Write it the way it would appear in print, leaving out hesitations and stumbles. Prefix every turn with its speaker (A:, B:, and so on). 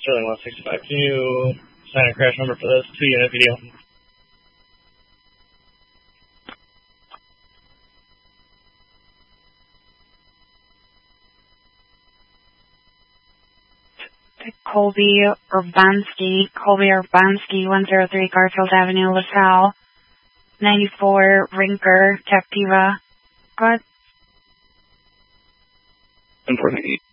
A: Sterling 165. Can you sign a crash number for this 2-unit video?
B: Colby Urbanski, 103 Garfield Avenue, LaSalle, 94 Rinker, Tactiva. Go ahead.
A: 148.